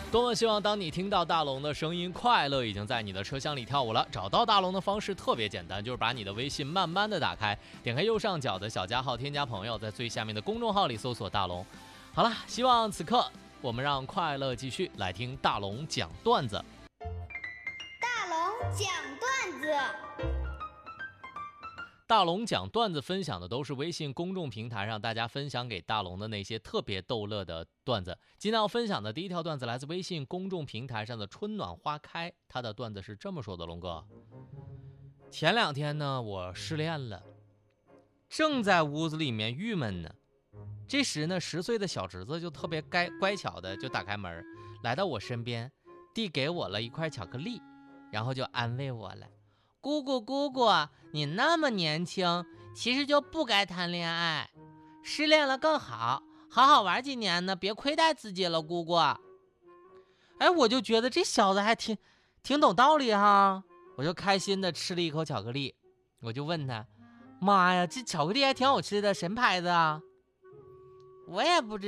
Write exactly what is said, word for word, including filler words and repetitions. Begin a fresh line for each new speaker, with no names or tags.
多么希望当你听到大龙的声音，快乐已经在你的车厢里跳舞了。找到大龙的方式特别简单，就是把你的微信慢慢的打开，点开右上角的小加号添加朋友，在最下面的公众号里搜索大龙。好了，希望此刻我们让快乐继续来听大龙讲段子。
大龙讲段子。
大龙讲段子分享的都是微信公众平台上大家分享给大龙的那些特别逗乐的段子。今天要分享的第一条段子来自微信公众平台上的春暖花开，他的段子是这么说的：龙哥，前两天呢我失恋了，正在屋子里面郁闷呢，这时呢十岁的小侄子就特别乖乖巧的就打开门来到我身边，递给我了一块巧克力，然后就安慰我了：姑姑姑姑，你那么年轻，其实就不该谈恋爱，失恋了更好，好好玩几年呢，别亏待自己了，姑姑。哎，我就觉得这小子还挺挺懂道理哈，我就开心的吃了一口巧克力，我就问他：妈呀，这巧克力还挺好吃的，什么牌子啊？我也不知